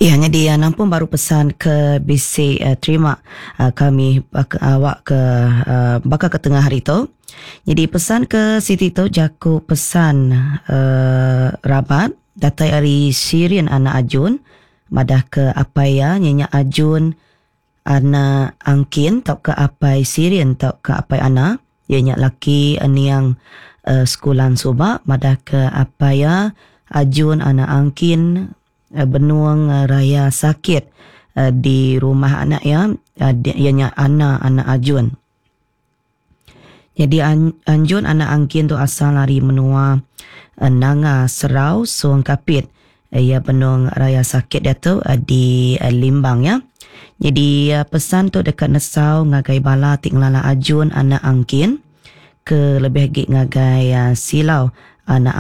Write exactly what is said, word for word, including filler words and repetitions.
Ya, jadi uh, nampun baru pesan ke bisik uh, terima uh, kami bak, awak ke uh, bakal ke tengah hari tu. Jadi pesan ke Siti tu jaku pesan uh, rabat datai ari Syrian anak Ajun madah ke apaya nyenyak Ajun anak angkin tau ke apai Syrian tau ke apai anak nyenyak laki aniang uh, sekulan subak madah ke apaya Ajun anak angkin uh, benuang uh, raya sakit uh, di rumah anak ya uh, ianya anak anak Ajun. Jadi an, Anjun anak angkin tu asal dari menua uh, Nanga Serau Suang Kapit. Uh, ia benung raya sakit dia tu uh, di uh, Limbang ya. Jadi uh, pesan tu dekat Nesau ngagai bala tik ngelala Ajun anak angkin ke lebih lagi ngagai uh, silau anak